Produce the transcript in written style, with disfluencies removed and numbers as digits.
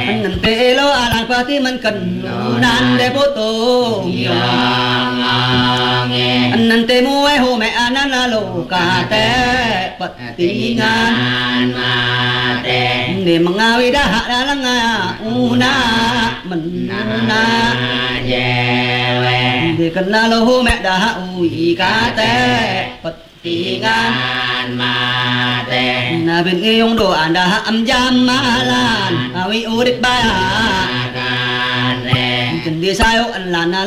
Nante lo alang pati man kanunan de puto Nante mo ho me ananalo kate patingan Ni mengawi dah dalang una menuna Di kenalo ho me dah ui kate patingan Na bin iyong doan dah jamalan awi urit bayan Kendi sayo an lana